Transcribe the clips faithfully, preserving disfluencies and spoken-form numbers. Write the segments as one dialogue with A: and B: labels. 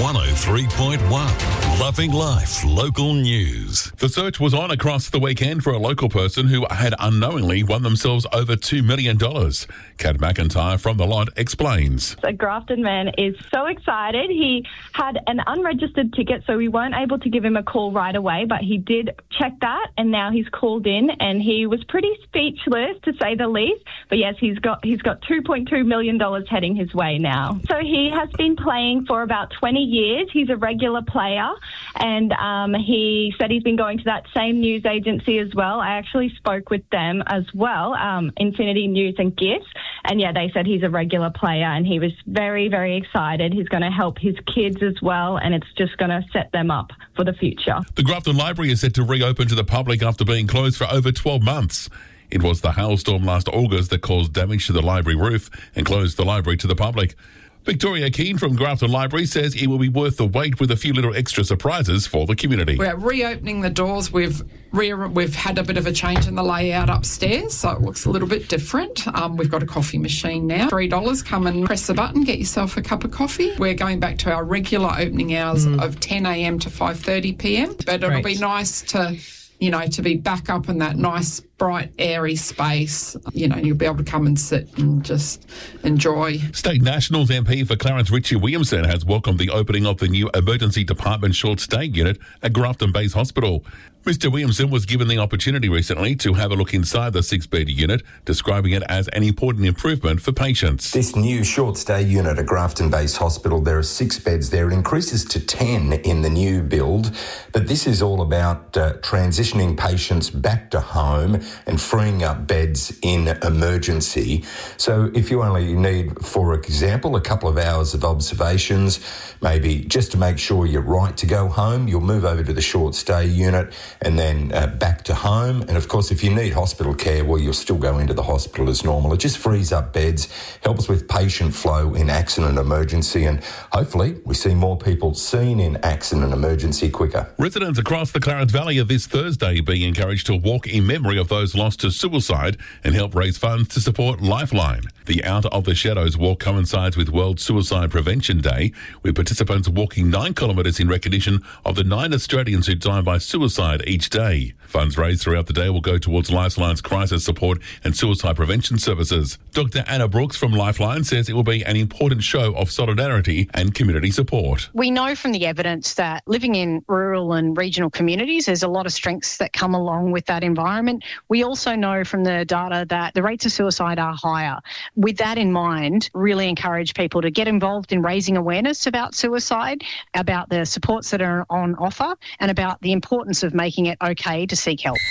A: one oh three point one. Loving Life Local News.
B: The search was on across the weekend for a local person who had unknowingly won themselves over two million dollars. Kat McIntyre from The Lot explains.
C: A Grafton man is so excited. He had an unregistered ticket, so we weren't able to give him a call right away, but he did check that, and now he's called in, and he was pretty speechless, to say the least. But yes, he's got he's got two point two million dollars heading his way now. So he has been playing for about twenty years. He's a regular player, and um, he said he's been going to that same news agency as well. I actually spoke with them as well, um, Infinity News and Gifts, and yeah, they said he's a regular player, and he was very, very excited. He's going to help his kids as well, and it's just going to set them up for the future.
B: The Grafton Library is set to reopen to the public after being closed for over twelve months. It was the hailstorm last August that caused damage to the library roof and closed the library to the public. Victoria Keane from Grafton Library says it will be worth the wait with a few little extra surprises for the community.
D: We're reopening the doors. We've re- we've had a bit of a change in the layout upstairs, so it looks a little bit different. Um, we've got a coffee machine now. three dollars, come and press the button, get yourself a cup of coffee. We're going back to our regular opening hours mm. of ten a.m. to five thirty p.m. But it'll
E: Great.
D: be nice to, you know, to be back up in that nice, bright, airy space. You know, you'll be able to come and sit and just enjoy.
B: State Nationals M P for Clarence Ritchie Williamson has welcomed the opening of the new Emergency Department Short Stay Unit at Grafton Base Hospital. Mister Williamson was given the opportunity recently to have a look inside the six-bed unit, describing it as an important improvement for patients.
F: This new short stay unit at Grafton Base Hospital, there are six beds there. It increases to ten in the new build, but this is all about uh, transitioning patients back to home and freeing up beds in emergency. So if you only need, for example, a couple of hours of observations, maybe just to make sure you're right to go home, you'll move over to the short stay unit and then uh, back to home. And of course, if you need hospital care, well, you'll still go into the hospital as normal. It just frees up beds, helps with patient flow in accident emergency, and hopefully we see more people seen in accident emergency quicker.
B: Residents across the Clarence Valley are this Thursday being encouraged to walk in memory of those lost to suicide and help raise funds to support Lifeline. The Out of the Shadows walk coincides with World Suicide Prevention Day, with participants walking nine kilometres in recognition of the nine Australians who die by suicide each day. Funds raised throughout the day will go towards Lifeline's crisis support and suicide prevention services. Doctor Anna Brooks from Lifeline says it will be an important show of solidarity and community support.
G: We know from the evidence that living in rural and regional communities, there's a lot of strengths that come along with that environment. We also know from the data that the rates of suicide are higher. With that in mind, really encourage people to get involved in raising awareness about suicide, about the supports that are on offer, and about the importance of making it okay to seek help.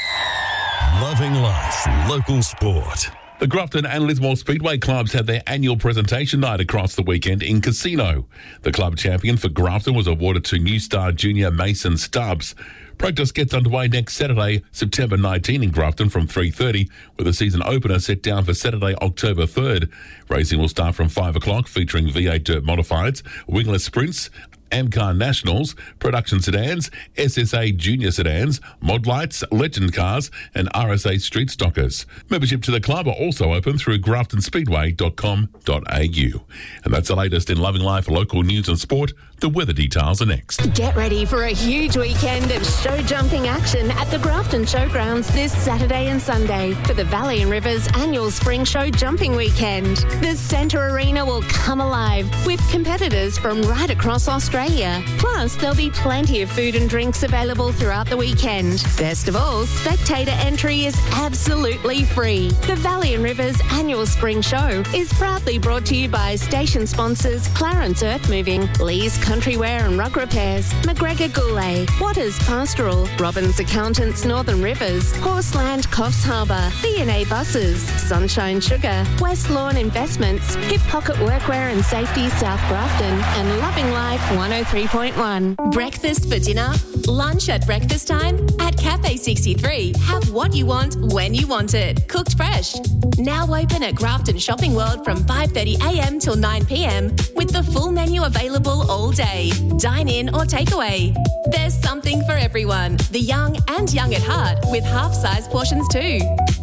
A: Loving Life Local Sport.
B: The Grafton and Lismore Speedway clubs had their annual presentation night across the weekend in Casino. The club champion for Grafton was awarded to New Star junior Mason Stubbs. Practice gets underway next Saturday, September nineteenth in Grafton from three thirty, with a season opener set down for Saturday, October third. Racing will start from five o'clock, featuring V eight Dirt Modifieds, Wingless Sprints, Amcar Nationals, Production Sedans, S S A Junior Sedans, Mod Lights, Legend Cars and R S A Street Stockers. Membership to the club are also open through grafton speedway dot com dot a u. And that's the latest in Loving Life local news and sport. The weather details are next.
H: Get ready for a huge weekend of show jumping action at the Grafton Showgrounds this Saturday and Sunday for the Valley and Rivers annual Spring Show Jumping Weekend. The Centre Arena will come alive with competitors from right across Australia. Plus, there'll be plenty of food and drinks available throughout the weekend. Best of all, spectator entry is absolutely free. The Valley and Rivers annual Spring Show is proudly brought to you by station sponsors Clarence Earth Moving, Lee's Country Wear and Rug Repairs, McGregor Goulet, Waters Pastoral, Robbins Accountants Northern Rivers, Horseland Coffs Harbour, B and A Buses, Sunshine Sugar, West Lawn Investments, Hip Pocket Workwear and Safety South Grafton, and Loving Life one oh three point one.
I: Breakfast for dinner? Lunch at breakfast time? At Cafe sixty-three, have what you want when you want it. Cooked fresh. Now open at Grafton Shopping World from five thirty a.m. till nine p.m. with the full menu available all day. Dine in or takeaway. There's something for everyone, the young and young at heart, with half-size portions too. Ask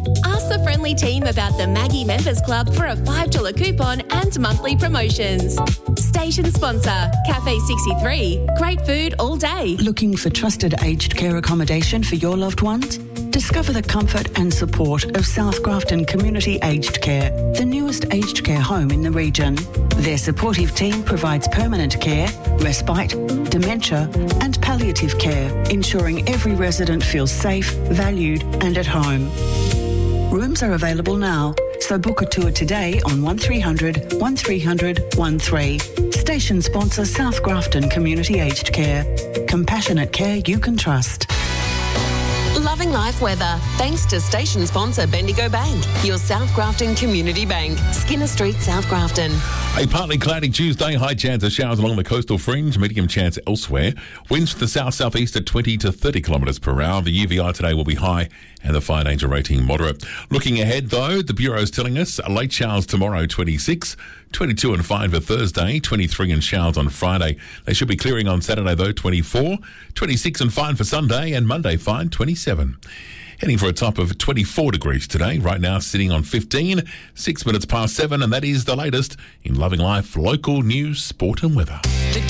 I: Ask the friendly team about the Maggie Members Club for a five dollars coupon and monthly promotions. Station sponsor, Cafe sixty-three. Great food all day.
E: Looking for trusted aged care accommodation for your loved ones? Discover the comfort and support of South Grafton Community Aged Care, the newest aged care home in the region. Their supportive team provides permanent care, respite, dementia and palliative care, ensuring every resident feels safe, valued and at home. Rooms are available now, so book a tour today on one three hundred, one three hundred, one three. Station sponsor South Grafton Community Aged Care. Compassionate care you can trust.
J: Loving life weather, thanks to station sponsor Bendigo Bank, your South Grafton Community Bank, Skinner Street, South Grafton.
B: A partly cloudy Tuesday, high chance of showers along the coastal fringe, medium chance elsewhere. Winds to the south-southeast at twenty to thirty kilometres per hour. The U V I today will be high and the fire danger rating moderate. Looking ahead though, the Bureau is telling us late showers tomorrow twenty-six, twenty-two and fine for Thursday, twenty-three and showers on Friday. They should be clearing on Saturday though, twenty-four, twenty-six and fine for Sunday, and Monday fine twenty-seven. Heading for a top of twenty-four degrees today, right now sitting on fifteen, six minutes past seven, and that is the latest in Loving Life local news, sport and weather.